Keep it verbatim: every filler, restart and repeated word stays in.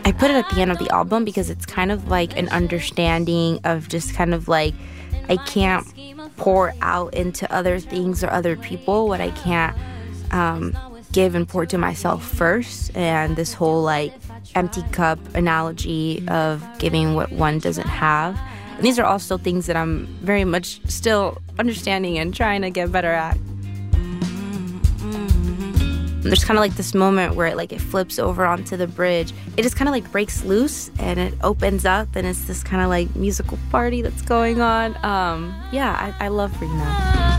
I put it at the end of the album because it's kind of like an understanding of just kind of like I can't pour out into other things or other people what I can't um, give and pour to myself first. And this whole like empty cup analogy of giving what one doesn't have. And these are all still things that I'm very much still understanding and trying to get better at. There's kind of like this moment where it like it flips over onto the bridge. It just kind of like breaks loose and it opens up and it's this kind of like musical party that's going on. Um, yeah, I, I love Rena.